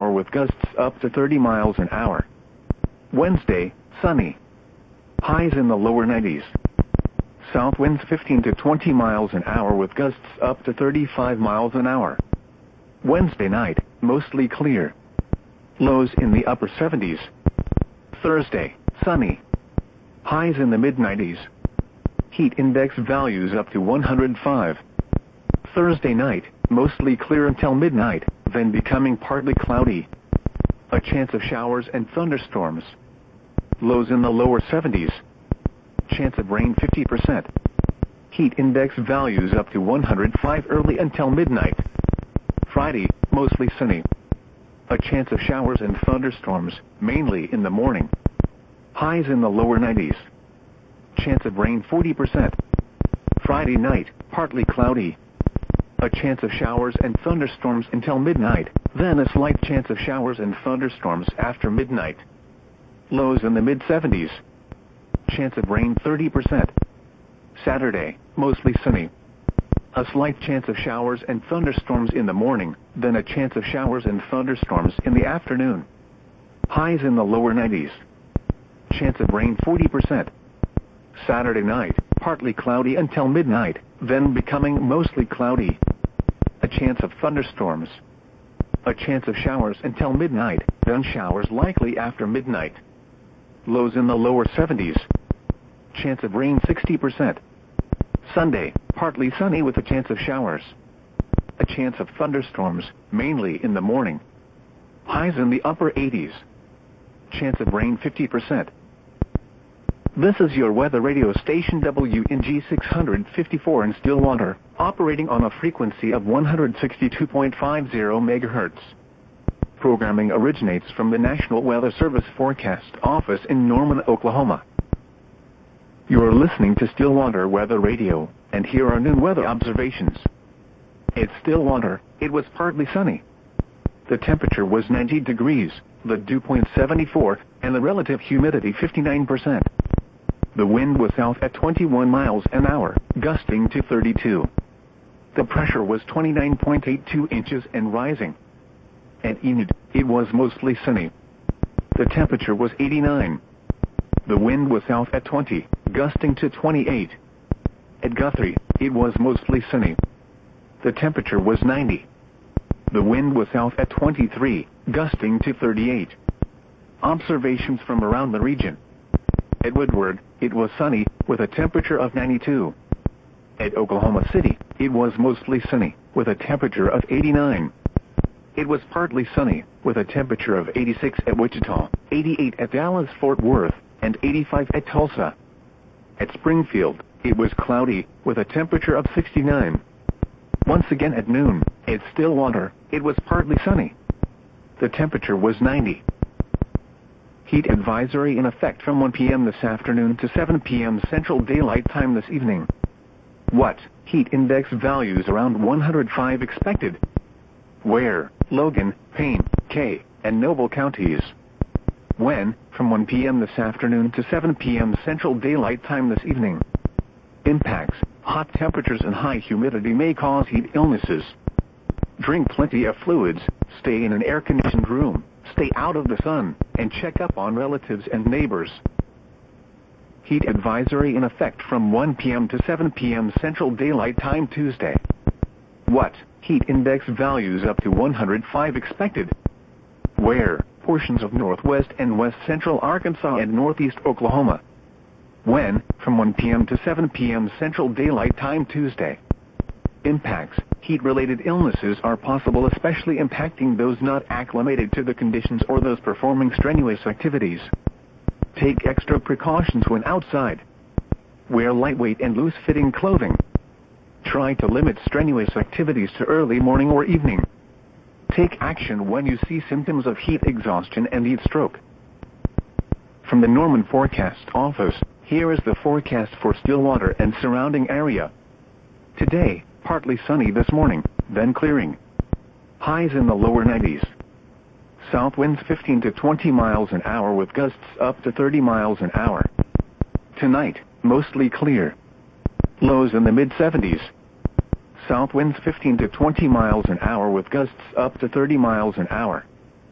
or with gusts up to 30 miles an hour. Wednesday, sunny. Highs in the lower 90s. South winds 15 to 20 miles an hour with gusts up to 35 miles an hour. Wednesday night, mostly clear. Lows in the upper 70s. Thursday, sunny. Highs in the mid-90s. Heat index values up to 105. Thursday night, mostly clear until midnight, then becoming partly cloudy. A chance of showers and thunderstorms. Lows in the lower 70s. Chance of rain 50%. Heat index values up to 105 early until midnight. Friday, mostly sunny. A chance of showers and thunderstorms, mainly in the morning. Highs in the lower 90s. Chance of rain 40%. Friday night, partly cloudy. A chance of showers and thunderstorms until midnight, then a slight chance of showers and thunderstorms after midnight. Lows in the mid-70s. Chance of rain 30%. Saturday, mostly sunny. A slight chance of showers and thunderstorms in the morning, then a chance of showers and thunderstorms in the afternoon. Highs in the lower 90s. Chance of rain 40%. Saturday night, partly cloudy until midnight, then becoming mostly cloudy. A chance of thunderstorms. A chance of showers until midnight, then showers likely after midnight. Lows in the lower 70s. Chance of rain 60%. Sunday, partly sunny with a chance of showers. A chance of thunderstorms, mainly in the morning. Highs in the upper 80s. Chance of rain 50%. This is your weather radio station WNG 654 in Stillwater, operating on a frequency of 162.50 MHz. Programming originates from the National Weather Service Forecast Office in Norman, Oklahoma. You are listening to Stillwater Weather Radio, and here are noon weather observations. At Stillwater, it was partly sunny. The temperature was 90 degrees, the dew point 74, and the relative humidity 59%. The wind was south at 21 miles an hour, gusting to 32. The pressure was 29.82 inches and rising. At Enid, it was mostly sunny. The temperature was 89. The wind was south at 20, gusting to 28. At Guthrie, it was mostly sunny. The temperature was 90. The wind was south at 23, gusting to 38. Observations from around the region. At Woodward, it was sunny, with a temperature of 92. At Oklahoma City, it was mostly sunny, with a temperature of 89. It was partly sunny, with a temperature of 86 at Wichita, 88 at Dallas-Fort Worth, and 85 at Tulsa. At Springfield, it was cloudy, with a temperature of 69. Once again at noon, at Stillwater, it was partly sunny. The temperature was 90. Heat advisory in effect from 1 p.m. this afternoon to 7 p.m. Central Daylight Time this evening. What? Heat index values around 105 expected. Where? Logan, Payne, Kay, and Noble counties. When? From 1 p.m. this afternoon to 7 p.m. Central Daylight Time this evening. Impacts. Hot temperatures and high humidity may cause heat illnesses. Drink plenty of fluids, stay in an air-conditioned room, stay out of the sun, and check up on relatives and neighbors. Heat advisory in effect from 1 p.m. to 7 p.m. Central Daylight Time Tuesday. What? Heat index values up to 105 expected. Where? Portions of northwest and west central Arkansas and northeast Oklahoma. When? From 1 p.m. to 7 p.m. Central Daylight Time Tuesday. Impacts. Heat-related illnesses are possible, especially impacting those not acclimated to the conditions or those performing strenuous activities. Take extra precautions when outside. Wear lightweight and loose-fitting clothing. Try to limit strenuous activities to early morning or evening. Take action when you see symptoms of heat exhaustion and heat stroke. From the Norman Forecast Office, here is the forecast for Stillwater and surrounding area. Today, partly sunny this morning, then clearing. Highs in the lower 90s. South winds 15 to 20 miles an hour with gusts up to 30 miles an hour. Tonight, mostly clear. Lows in the mid-70s. South winds 15 to 20 miles an hour with gusts up to 30 miles an hour.